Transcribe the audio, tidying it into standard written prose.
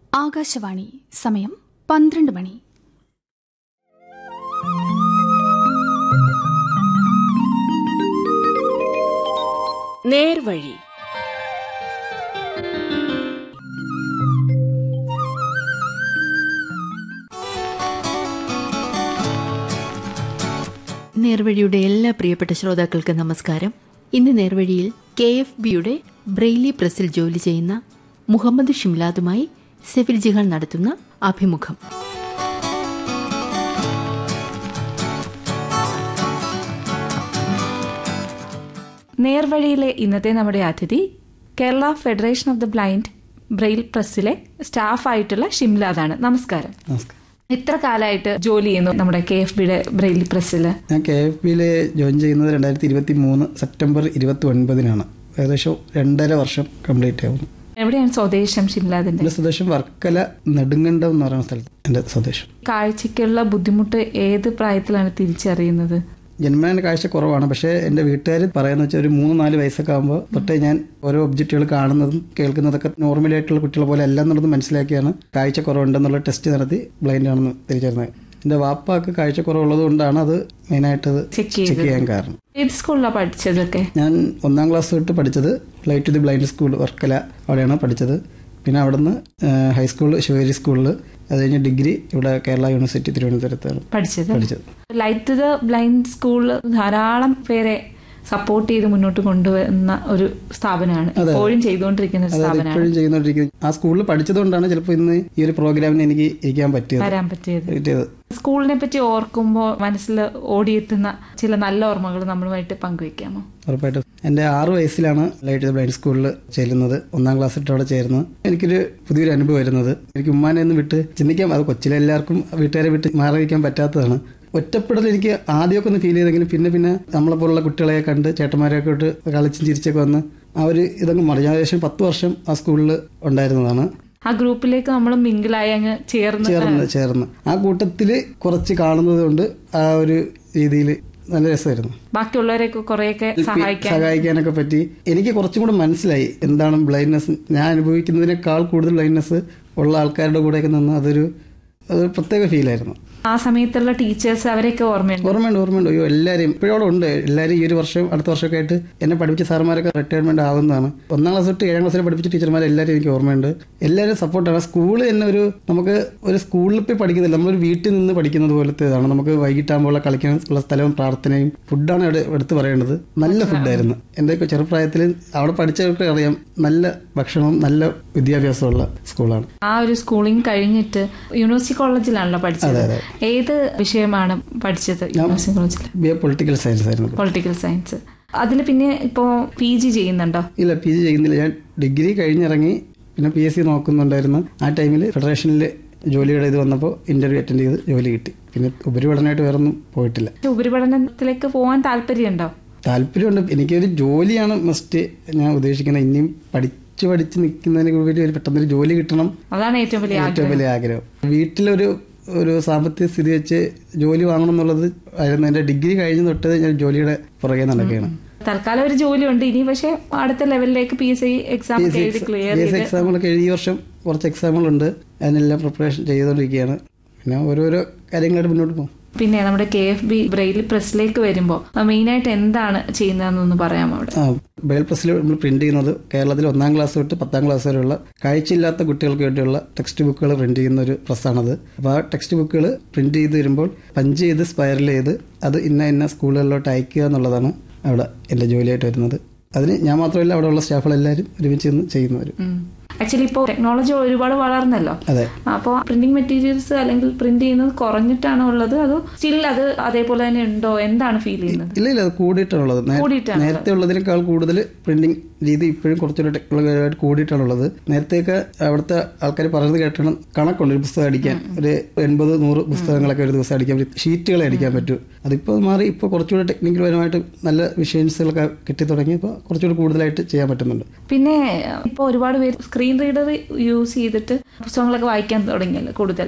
ആകാശവാണി. സമയം 12 മണി. നേർവഴി. നേർവഴിയുടെ എല്ലാ പ്രിയപ്പെട്ട ശ്രോതാക്കൾക്ക് നമസ്കാരം. ഇന്ന് നേർവഴിയിൽ KFBയുടെ ബ്രെയിലി പ്രസിൽ ജോലി ചെയ്യുന്ന മുഹമ്മദ് ഷിംലാദുമായി സെഫിൽ ജിഹാൻ നടത്തുന്ന അഭിമുഖം. നേർവഴിയിലെ ഇന്നത്തെ നമ്മുടെ അതിഥി Kerala federation of the blind Braille പ്രസ്സിലെ സ്റ്റാഫായിട്ടുള്ള ഷിംലാദാണ്. നമസ്കാരം. എത്ര കാലമായിട്ട് ജോലി ചെയ്യുന്നു നമ്മുടെ KFBയുടെ ബ്രെയിൽ പ്രസ്സിൽ? ഞാൻ KFBയിൽ ജോയിൻ ചെയ്യുന്നത് 2023 സെപ്റ്റംബർ 29-നാണ്. ഏകദേശം 2.5 വർഷം കംപ്ലീറ്റ് ആവുന്നു. എവിടെയാണ് സ്വദേശം ഷിംലാദിന്റെ? എൻ്റെ സ്വദേശം വർക്കല നെടുങ്കണ്ടം എന്ന് പറയുന്ന സ്ഥലത്ത് എൻ്റെ സ്വദേശം. കാഴ്ചയ്ക്കുള്ള ബുദ്ധിമുട്ട് ഏത് പ്രായത്തിലാണ് തിരിച്ചറിയുന്നത്? ജന്മന കാഴ്ച കുറവാണ്. പക്ഷേ എൻ്റെ വീട്ടുകാർ പറയുന്ന വെച്ചാൽ ഒരു 3-4 വയസ്സൊക്കെ ആകുമ്പോൾ തൊട്ടേ ഞാൻ ഓരോ ഒബ്ജക്റ്റുകൾ കാണുന്നതും കേൾക്കുന്നതൊക്കെ നോർമലായിട്ടുള്ള കുട്ടികളെ പോലെ അല്ല എന്നുള്ളത് മനസ്സിലാക്കിയാണ് കാഴ്ച കുറവുണ്ടെന്നുള്ള ടെസ്റ്റ് നടത്തി ബ്ലൈൻഡ് ആണെന്ന് തിരിച്ചറിഞ്ഞത്. എൻ്റെ വാപ്പാക്ക് കാഴ്ച കുറവുള്ളത് കൊണ്ടാണ് അത് മെയിനായിട്ട് ചെക്ക് ചെയ്യാൻ കാരണം. ഏത് സ്കൂളിലാണ് പഠിച്ചതൊക്കെ? ഞാൻ 1ാം ക്ലാസ് തൊട്ട് പഠിച്ചത് light to the blind school Varkala, അവിടെയാണ് പഠിച്ചത്. പിന്നെ അവിടുന്ന് ഹൈസ്കൂൾ ശിവേരി സ്കൂളിൽ, അത് കഴിഞ്ഞ് ഡിഗ്രി ഇവിടെ കേരള യൂണിവേഴ്സിറ്റി തിരുവനന്തപുരത്താണ് പഠിച്ചത്. Light to the blind school ധാരാളം പേരെ സപ്പോർട്ട് ചെയ്ത് മുന്നോട്ട് കൊണ്ടുവരുന്ന ഒരു സ്ഥാപനമാണ്. ഇപ്പോഴും ചെയ്തുകൊണ്ടിരിക്കുന്ന ഒരു സ്ഥാപനമാണ്. ആ സ്കൂളിൽ പഠിച്ചതുകൊണ്ടാണ് ചിലപ്പോൾ ഇന്ന് ഈ ഒരു പ്രോഗ്രാമിന് എനിക്ക് ഇരിക്കാൻ പറ്റിയത്. സ്കൂളിനെ പറ്റി ഓർക്കുമ്പോൾ മനസ്സിൽ ഓടിയെത്തുന്ന ചില നല്ല ഓർമ്മകൾ നമ്മളുമായിട്ട് പങ്കുവെക്കാമോ? ഉറപ്പായിട്ടും. എൻ്റെ 6 വയസ്സിലാണ് ലൈറ്റ് ടു ദ ബ്ലൈൻഡ് സ്കൂളിൽ ചെല്ലുന്നത്. 1ാം ക്ലാസ് ഇട്ട് അവിടെ ചേർന്ന് എനിക്കൊരു പുതിയൊരു അനുഭവം വരുന്നത്. എനിക്ക് ഉമ്മാനെ ഒന്ന് വിട്ട് ചിന്തിക്കാൻ, അത് കൊച്ചിലെല്ലാവർക്കും വീട്ടുകാരെ വിട്ട് മാറിയിരിക്കാൻ പറ്റാത്തതാണ്. ഒറ്റപ്പെടൽ എനിക്ക് ആദ്യമൊക്കെ ഒന്ന് ഫീൽ ചെയ്തെങ്കിലും പിന്നെ നമ്മളെപ്പോലുള്ള കുട്ടികളെ കണ്ട് ചേട്ടന്മാരെയൊക്കെ ഇട്ട് കളിച്ചും ചിരിച്ചൊക്കെ വന്ന് ആ ഒരു ഇതങ്ങ് മറിഞ്ഞ. ഏകദേശം 10 വർഷം ആ സ്കൂളിൽ ഉണ്ടായിരുന്നതാണ്. ആ ഗ്രൂപ്പിലേക്ക് നമ്മൾ മിങ്കിളായി അങ്ങ് ചേർന്ന് ആ കൂട്ടത്തിൽ കുറച്ച് കാണുന്നത് കൊണ്ട് ആ ഒരു രീതിയിൽ നല്ല രസമായിരുന്നു. ബാക്കിയുള്ളവരെയൊക്കെ കുറെയൊക്കെ സഹായിക്കാനൊക്കെ പറ്റി. എനിക്ക് കുറച്ചും കൂടെ മനസ്സിലായി എന്താണ് ബ്ലൈൻഡ്നെസ്. ഞാൻ അനുഭവിക്കുന്നതിനേക്കാൾ കൂടുതൽ ബ്ലൈൻഡ്നെസ് ഉള്ള ആൾക്കാരുടെ കൂടെയൊക്കെ നിന്ന് അതൊരു പ്രത്യേക ഫീലായിരുന്നു. ആ സമയത്തുള്ള ടീച്ചേഴ്സ് അവരെയൊക്കെ ഓർമ്മയുണ്ട്. അയ്യോ, എല്ലാവരും ഇപ്പോഴും ഉണ്ട്. എല്ലാവരും ഈ ഒരു വർഷം അടുത്ത വർഷമൊക്കെ ആയിട്ട് എന്നെ പഠിപ്പിച്ച സാർമാരൊക്കെ റിട്ടയർമെന്റ് ആവുന്നതാണ്. 1ാം ക്ലാസ് തൊട്ട് 7ാം ക്ലാസ്സിൽ പഠിപ്പിച്ച ടീച്ചർമാരെല്ലാവരും എനിക്ക് ഓർമ്മയുണ്ട്. എല്ലാവരും സപ്പോർട്ടാണ്. സ്കൂളിൽ തന്നെ നമുക്ക് ഒരു സ്കൂളിൽ പോയി പഠിക്കുന്നില്ല, നമ്മളൊരു വീട്ടിൽ നിന്ന് പഠിക്കുന്നത് പോലത്തേതാണ്. നമുക്ക് വൈകിട്ടാകുമ്പോൾ കളിക്കാനുള്ള സ്ഥലവും പ്രാർത്ഥനയും ഫുഡാണ് എടുത്ത് പറയേണ്ടത്. നല്ല ഫുഡായിരുന്നു. എൻ്റെ ചെറുപ്രായത്തിൽ അവിടെ പഠിച്ചവർക്ക് അറിയാം, നല്ല ഭക്ഷണവും നല്ല വിദ്യാഭ്യാസമുള്ള സ്കൂളാണ്. ആ ഒരു സ്കൂളിംഗ് കഴിഞ്ഞിട്ട് യൂണിവേഴ്സിറ്റി കോളേജിലാണല്ലോ പഠിച്ചത്. ഏത് വിഷയമാണ് പഠിച്ചത് യൂണിവേഴ്സിറ്റി കോളേജിൽ? Political science. അതിൽ പിന്നെ ഇപ്പോ PG ചെയ്യുന്നുണ്ടോ? ഇല്ല, PG ചെയ്യുന്നില്ല. ഞാൻ ഡിഗ്രി കഴിഞ്ഞിറങ്ങി പിന്നെ PSC നോക്കുന്നുണ്ടായിരുന്നു. ആ ടൈമിൽ ഫെഡറേഷനിൽ ജോലിയുടെ ഇത് വന്നപ്പോൾ ഇന്റർവ്യൂ അറ്റൻഡ് ചെയ്ത് ജോലി കിട്ടി. പിന്നെ ഉപരിപഠനമായിട്ട് വേറൊന്നും പോയിട്ടില്ല. ഉപരിപഠനത്തിലേക്ക് പോകാൻ താല്പര്യമുണ്ടോ? താല്പര്യമുണ്ട്. എനിക്കൊരു ജോലിയാണ് മസ്റ്റ് ഞാൻ ഉദ്ദേശിക്കുന്നത്. ഇനിയും പഠിച്ച് നിൽക്കുന്നതിന് വേണ്ടി പെട്ടെന്നൊരു ജോലി കിട്ടണം, അതാണ് ഏറ്റവും വലിയ ആഗ്രഹം. വീട്ടിലൊരു സാമ്പത്തിക സ്ഥിതി വെച്ച് ജോലി വാങ്ങണം എന്നുള്ളത് ആയിരുന്നു. എൻ്റെ ഡിഗ്രി കഴിഞ്ഞ് തൊട്ട് ഞാൻ ജോലിയുടെ പുറകെ നടക്കുകയാണ്. തൽക്കാലം ഒരു ജോലിയുണ്ട്. ഇനി പക്ഷേ അടുത്ത ലെവലിലേക്ക് PSC എക്സാമുകളൊക്കെ എഴുതി. ഈ വർഷം കുറച്ച് എക്സാമുകളുണ്ട്. അതിനെല്ലാം പ്രിപ്പറേഷൻ ചെയ്തുകൊണ്ടിരിക്കുകയാണ്. പിന്നെ ഓരോരോ കാര്യങ്ങളായിട്ട് മുന്നോട്ട് പോകും. പിന്നെ നമ്മുടെ KFB ബ്രെയിൽ പ്രസ്സിലേക്ക് വരുമ്പോൾ മെയിനായിട്ട് എന്താണ് ചെയ്യുന്നതെന്നൊന്ന് പറയാമോ? അവിടെ ബ്രെയിൽ പ്രസ്സിൽ നമ്മൾ പ്രിന്റ് ചെയ്യുന്നത് കേരളത്തിൽ 1ാം ക്ലാസ് തൊട്ട് 10ാം ക്ലാസ് വരെയുള്ള കാഴ്ചയില്ലാത്ത കുട്ടികൾക്ക് വേണ്ടിയുള്ള ടെക്സ്റ്റ് ബുക്കുകൾ പ്രിന്റ് ചെയ്യുന്ന ഒരു പ്രസ്സാണത്. അപ്പോൾ ആ ടെക്സ്റ്റ് ബുക്കുകൾ പ്രിന്റ് ചെയ്ത് വരുമ്പോൾ പഞ്ച് ചെയ്ത് സ്പൈറൽ ചെയ്ത് അത് ഇന്ന സ്കൂളുകളിലോട്ട് അയക്കുക എന്നുള്ളതാണ് അവിടെ എൻ്റെ ജോലിയായിട്ട് വരുന്നത്. അതിന് ഞാൻ മാത്രമല്ല, അവിടെ ഉള്ള സ്റ്റാഫുകളെല്ലാവരും ഒരുമിച്ച് നിന്ന് ചെയ്യുന്നവർ. ആക്ച്വലി ഇപ്പോൾ ടെക്നോളജി ഒരുപാട് വളർന്നല്ലോ. അപ്പോൾ പ്രിന്റിംഗ് മെറ്റീരിയൽസ് അല്ലെങ്കിൽ പ്രിന്റ് ചെയ്യുന്നത് കുറഞ്ഞിട്ടാണോ ഉള്ളത്, അതോ സ്റ്റിൽ അത് അതേപോലെ തന്നെ ഉണ്ടോ? എന്താണ് ഫീൽ ചെയ്യുന്നത്? ഇല്ല, അത് കൂടിയിട്ടാണുള്ളത്. നേരത്തെ ഉള്ളതിനേക്കാൾ കൂടുതൽ പ്രിന്റിംഗ് രീതി ഇപ്പോഴും കുറച്ചുകൂടി ടെക്നോളജിയായിട്ട് കൂടിയിട്ടാണുള്ളത്. നേരത്തെയൊക്കെ അവിടുത്തെ ആൾക്കാർ പറയുന്നത് കേട്ടാണ് കണക്കുണ്ട്. ഒരു പുസ്തകം അടിക്കാൻ ഒരു 80-100 പുസ്തകങ്ങളൊക്കെ ഒരു ദിവസം അടിക്കാൻ പറ്റും, ഷീറ്റുകളെ അടിക്കാൻ പറ്റും. അതിപ്പോൾ മാറി ഇപ്പോൾ കുറച്ചുകൂടി ടെക്നിക്കൽ പരമായിട്ട് നല്ല വിഷയൻസുകളൊക്കെ കിട്ടി തുടങ്ങിയപ്പോൾ കുറച്ചുകൂടി കൂടുതലായിട്ട് ചെയ്യാൻ പറ്റുന്നുണ്ട്. പിന്നെ ഇപ്പോൾ ഒരുപാട് പേര് സ്ക്രീൻ റീഡർ യൂസ് ചെയ്തിട്ട് പുസ്തകങ്ങളൊക്കെ വായിക്കാൻ തുടങ്ങിയല്ലോ കൂടുതൽ.